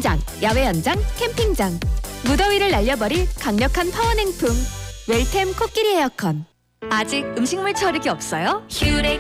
수영장, 야외 연장, 캠핑장. 무더위를 날려버릴 강력한 파워냉품. 웰템 코끼리 에어컨. 아직 음식물 처리기 없어요? 퓨렉